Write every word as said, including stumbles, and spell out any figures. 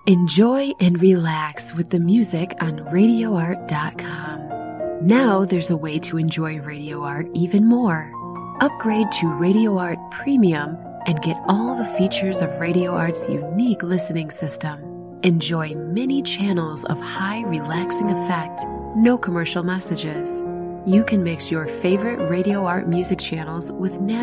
Enjoy and relax with the music on radio art dot com. Now there's a way to enjoy Radio Art even more. Upgrade to Radio Art Premium and get all the features of Radio Art's unique listening system. Enjoy many channels of high relaxing effect, no commercial messages. You can mix your favorite Radio Art music channels with natural